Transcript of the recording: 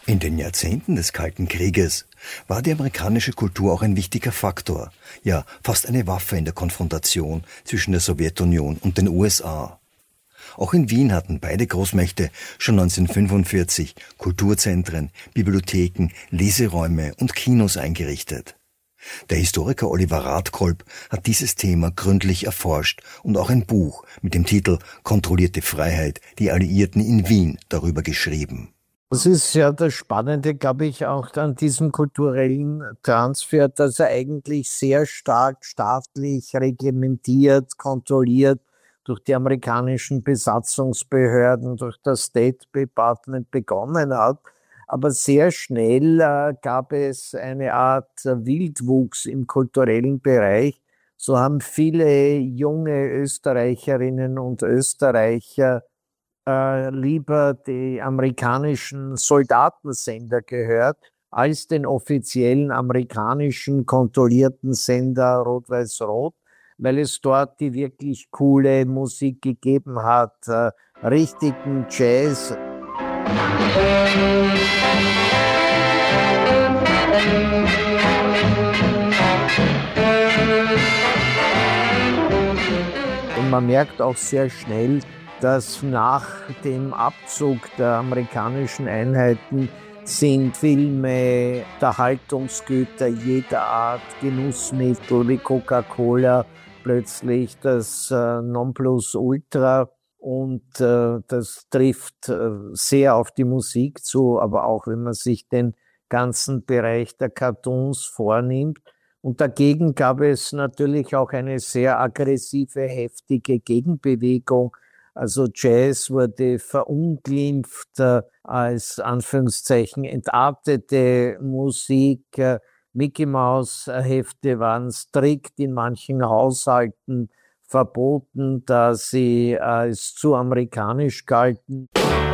In den Jahrzehnten des Kalten Krieges war die amerikanische Kultur auch ein wichtiger Faktor, ja fast eine Waffe in der Konfrontation zwischen der Sowjetunion und den USA. Auch in Wien hatten beide Großmächte schon 1945 Kulturzentren, Bibliotheken, Leseräume und Kinos eingerichtet. Der Historiker Oliver Radkolb hat dieses Thema gründlich erforscht und auch ein Buch mit dem Titel »Kontrollierte Freiheit, die Alliierten in Wien« darüber geschrieben. Das ist ja das Spannende, glaube ich, auch an diesem kulturellen Transfer, dass er eigentlich sehr stark staatlich reglementiert, kontrolliert durch die amerikanischen Besatzungsbehörden, durch das State Department begonnen hat. Aber sehr schnell gab es eine Art Wildwuchs im kulturellen Bereich. So haben viele junge Österreicherinnen und Österreicher lieber die amerikanischen Soldatensender gehört, als den offiziellen amerikanischen kontrollierten Sender Rot-Weiß-Rot, weil es dort die wirklich coole Musik gegeben hat, richtigen Jazz. Und man merkt auch sehr schnell, dass nach dem Abzug der amerikanischen Einheiten sind Filme, Unterhaltungsgüter jeder Art, Genussmittel wie Coca-Cola plötzlich das Nonplusultra. Und das trifft sehr auf die Musik zu, aber auch wenn man sich den ganzen Bereich der Cartoons vornimmt. Und dagegen gab es natürlich auch eine sehr aggressive, heftige Gegenbewegung. Also Jazz wurde verunglimpft als Anführungszeichen entartete Musik. Mickey Maus Hefte waren strikt in manchen Haushalten verboten, da sie als zu amerikanisch galten.